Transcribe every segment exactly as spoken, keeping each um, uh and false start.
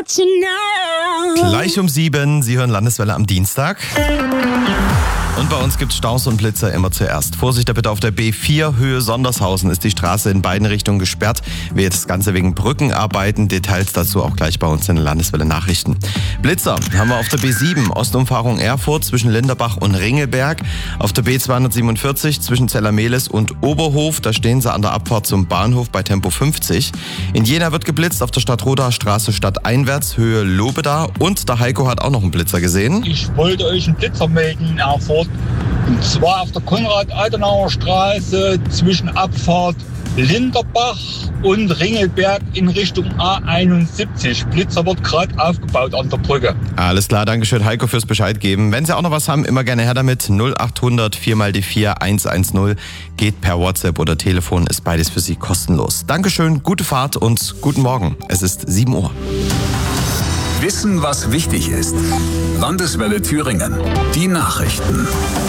Gleich um sieben, Sie hören Landeswelle am Dienstag. Und bei uns gibt es Staus und Blitzer immer zuerst. Vorsicht da bitte auf der B vier Höhe Sondershausen ist die Straße in beiden Richtungen gesperrt. Wir das Ganze wegen Brückenarbeiten. Details dazu auch gleich bei uns in den Landeswelle Nachrichten. Blitzer haben wir auf der B sieben Ostumfahrung Erfurt zwischen Linderbach und Ringelberg. Auf der B zweihundertsiebenundvierzig zwischen Zellermehlis und Oberhof. Da stehen sie an der Abfahrt zum Bahnhof bei Tempo fünfzig. In Jena wird geblitzt auf der Stadtroder Straße stadteinwärts Höhe Lobeda. Und der Heiko hat auch noch einen Blitzer gesehen. Ich wollte euch einen Blitzer melden in Erfurt. Und zwar auf der Konrad-Adenauer Straße zwischen Abfahrt Linderbach und Ringelberg in Richtung A einundsiebzig. Blitzer wird gerade aufgebaut an der Brücke. Alles klar, danke schön Heiko fürs Bescheid geben. Wenn Sie auch noch was haben, immer gerne her damit. null achthundert vier mal die vier eins eins null geht per WhatsApp oder Telefon, ist beides für Sie kostenlos. Dankeschön, gute Fahrt und guten Morgen. Es ist sieben Uhr. Wissen, was wichtig ist. Landeswelle Thüringen. Die Nachrichten.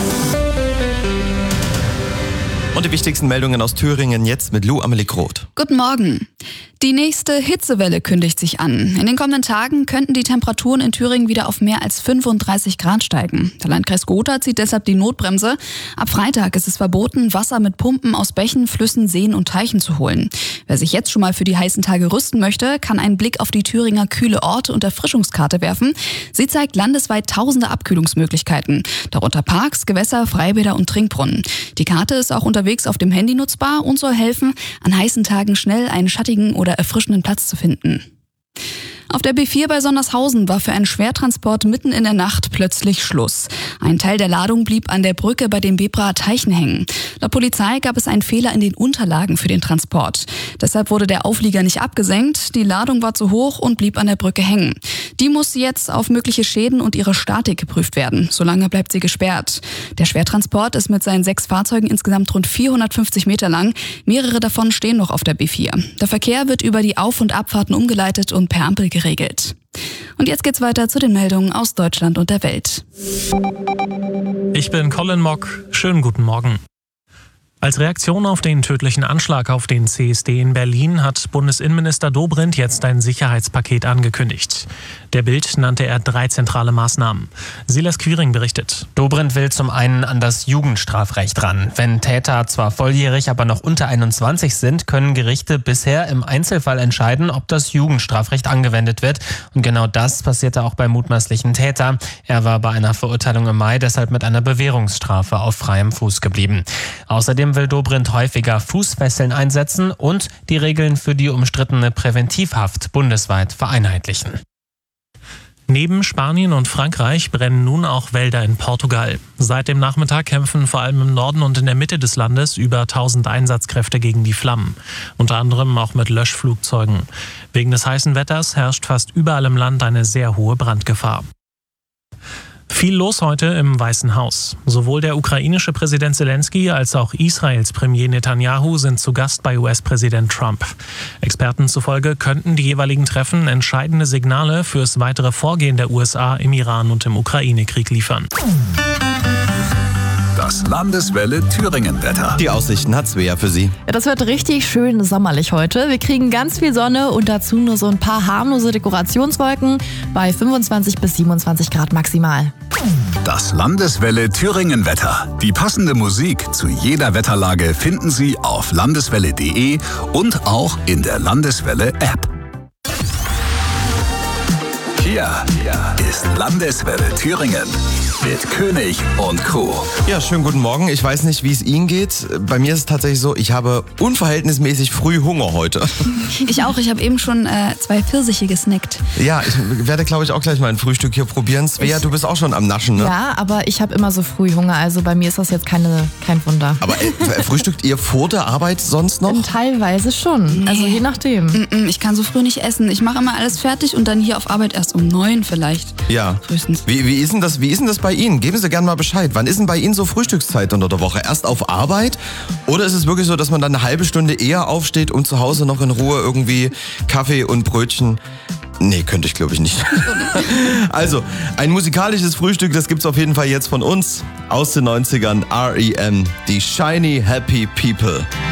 Und die wichtigsten Meldungen aus Thüringen jetzt mit Lou Amelie Groth. Guten Morgen. Die nächste Hitzewelle kündigt sich an. In den kommenden Tagen könnten die Temperaturen in Thüringen wieder auf mehr als fünfunddreißig Grad steigen. Der Landkreis Gotha zieht deshalb die Notbremse. Ab Freitag ist es verboten, Wasser mit Pumpen aus Bächen, Flüssen, Seen und Teichen zu holen. Wer sich jetzt schon mal für die heißen Tage rüsten möchte, kann einen Blick auf die Thüringer kühle Orte und Erfrischungskarte werfen. Sie zeigt landesweit tausende Abkühlungsmöglichkeiten, darunter Parks, Gewässer, Freibäder und Trinkbrunnen. Die Karte ist auch unterwegs auf dem Handy nutzbar und soll helfen, an heißen Tagen schnell einen schattigen oder erfrischenden Platz zu finden. Auf der B vier bei Sondershausen war für einen Schwertransport mitten in der Nacht plötzlich Schluss. Ein Teil der Ladung blieb an der Brücke bei den Bebraer Teichen hängen. Laut Polizei gab es einen Fehler in den Unterlagen für den Transport. Deshalb wurde der Auflieger nicht abgesenkt, die Ladung war zu hoch und blieb an der Brücke hängen. Die muss jetzt auf mögliche Schäden und ihre Statik geprüft werden. Solange bleibt sie gesperrt. Der Schwertransport ist mit seinen sechs Fahrzeugen insgesamt rund vierhundertfünfzig Meter lang. Mehrere davon stehen noch auf der B vier. Der Verkehr wird über die Auf- und Abfahrten umgeleitet und per Ampel geregelt. Und jetzt geht's weiter zu den Meldungen aus Deutschland und der Welt. Ich bin Colin Mock. Schönen guten Morgen. Als Reaktion auf den tödlichen Anschlag auf den C S D in Berlin hat Bundesinnenminister Dobrindt jetzt ein Sicherheitspaket angekündigt. Der Bild nannte er drei zentrale Maßnahmen. Silas Quiring berichtet. Dobrindt will zum einen an das Jugendstrafrecht ran. Wenn Täter zwar volljährig, aber noch unter einundzwanzig sind, können Gerichte bisher im Einzelfall entscheiden, ob das Jugendstrafrecht angewendet wird. Und genau das passierte auch beim mutmaßlichen Täter. Er war bei einer Verurteilung im Mai deshalb mit einer Bewährungsstrafe auf freiem Fuß geblieben. Außerdem will Dobrindt häufiger Fußfesseln einsetzen und die Regeln für die umstrittene Präventivhaft bundesweit vereinheitlichen. Neben Spanien und Frankreich brennen nun auch Wälder in Portugal. Seit dem Nachmittag kämpfen vor allem im Norden und in der Mitte des Landes über tausend Einsatzkräfte gegen die Flammen. Unter anderem auch mit Löschflugzeugen. Wegen des heißen Wetters herrscht fast überall im Land eine sehr hohe Brandgefahr. Viel los heute im Weißen Haus. Sowohl der ukrainische Präsident Zelensky als auch Israels Premier Netanyahu sind zu Gast bei U S-Präsident Trump. Experten zufolge könnten die jeweiligen Treffen entscheidende Signale fürs weitere Vorgehen der U S A im Iran und im Ukraine-Krieg liefern. Das Landeswelle Thüringen-Wetter. Die Aussichten hat Svea für Sie. Ja, das wird richtig schön sommerlich heute. Wir kriegen ganz viel Sonne und dazu nur so ein paar harmlose Dekorationswolken bei fünfundzwanzig bis siebenundzwanzig Grad maximal. Das Landeswelle Thüringen-Wetter. Die passende Musik zu jeder Wetterlage finden Sie auf landeswelle punkt de und auch in der Landeswelle-App. Hier ist Landeswelle Thüringen mit König und Co. Ja, schönen guten Morgen. Ich weiß nicht, wie es Ihnen geht. Bei mir ist es tatsächlich so, ich habe unverhältnismäßig früh Hunger heute. Ich auch. Ich habe eben schon äh, zwei Pfirsiche gesnackt. Ja, ich werde, glaube ich, auch gleich mal ein Frühstück hier probieren. Svea, du bist auch schon am Naschen, ne? Ja, aber ich habe immer so früh Hunger, also bei mir ist das jetzt keine, kein Wunder. Aber äh, frühstückt ihr vor der Arbeit sonst noch? Teilweise schon, Nee. also je nachdem. Ich kann so früh nicht essen. Ich mache immer alles fertig und dann hier auf Arbeit erst um neun vielleicht. Ja. Frühestens. Wie, wie, ist denn das, wie ist denn das bei Ihnen? Geben Sie gerne mal Bescheid. Wann ist denn bei Ihnen so Frühstückszeit unter der Woche? Erst auf Arbeit? Oder ist es wirklich so, dass man dann eine halbe Stunde eher aufsteht, um zu Hause noch in Ruhe irgendwie Kaffee und Brötchen... Nee, könnte ich glaube ich nicht. Also, ein musikalisches Frühstück, das gibt's auf jeden Fall jetzt von uns. Aus den neunzigern, R E M, die Shiny Happy People.